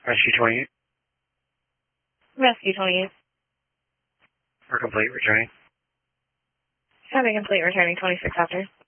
Rescue 28. Rescue 28. For complete returning. Having complete returning 26 after.